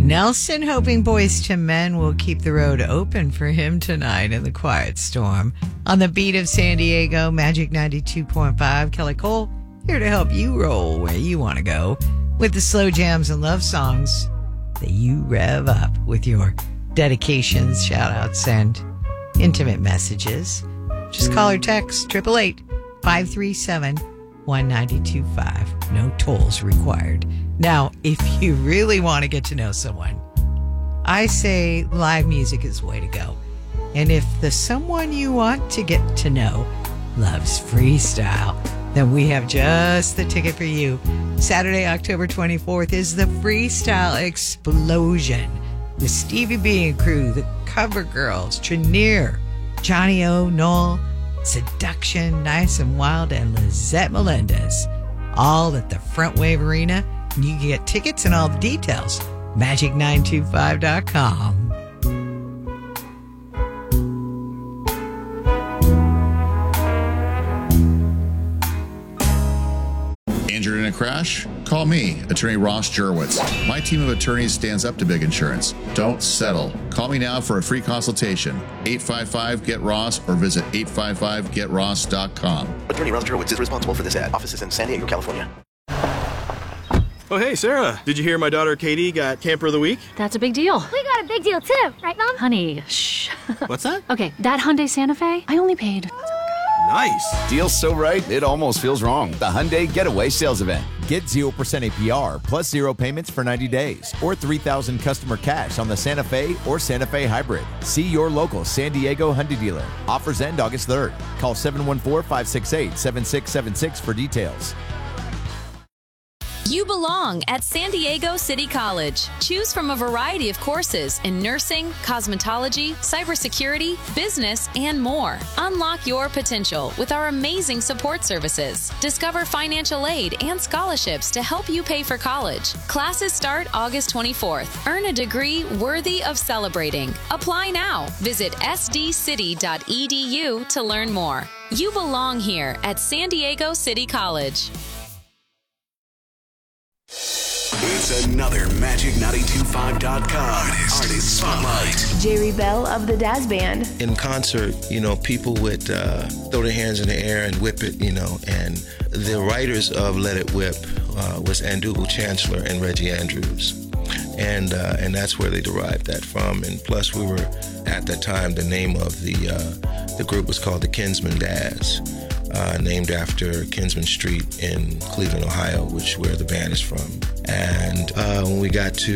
Nelson hoping Boyz II Men will keep the road open for him tonight in the Quiet Storm. On the beat of San Diego, Magic 92.5, Kelly Cole here to help you roll where you want to go with the slow jams and love songs that you rev up with your dedications, shout-outs, and intimate messages. Just call or text 888-537-1925. No tolls required. Now, if you really want to get to know someone, I say live music is the way to go. And if the someone you want to get to know loves freestyle, then we have just the ticket for you. Saturday, October 24th is the Freestyle Explosion with Stevie B and crew, the Cover Girls, Trenier, Johnny O, Noel, Seduction, Nice and Wild, and Lizette Melendez. All at the Front Wave Arena. You can get tickets and all the details. Magic925.com. Injured in a crash? Call me, Attorney Ross Jurwitz. My team of attorneys stands up to big insurance. Don't settle. Call me now for a free consultation. 855-GET-ROSS or visit 855getross.com. Attorney Ross Jurwitz is responsible for this ad. Office is in San Diego, California. Oh, hey, Sarah. Did you hear my daughter Katie got Camper of the Week? That's a big deal. We got a big deal too, right, Mom? Honey, shh. What's that? Okay, that Hyundai Santa Fe, I only paid. Nice. Deal's so right, it almost feels wrong. The Hyundai Getaway Sales Event. Get 0% APR plus 0 payments for 90 days or $3,000 customer cash on the Santa Fe or Santa Fe Hybrid. See your local San Diego Hyundai dealer. Offers end August 3rd. Call 714-568-7676 for details. You belong at San Diego City College. Choose from a variety of courses in nursing, cosmetology, cybersecurity, business, and more. Unlock your potential with our amazing support services. Discover financial aid and scholarships to help you pay for college. Classes start August 24th. Earn a degree worthy of celebrating. Apply now. Visit sdcity.edu to learn more. You belong here at San Diego City College. It's another Magic925.com Artist Spotlight. Jerry Bell of the Daz Band. In concert, people would throw their hands in the air and whip it, and the writers of Let It Whip was Andougal Chancellor and Reggie Andrews. And that's where they derived that from. And plus, we were, at that time, the name of the group was called the Kinsman Daz. Named after Kinsman Street in Cleveland, Ohio, where the band is from. And when we got to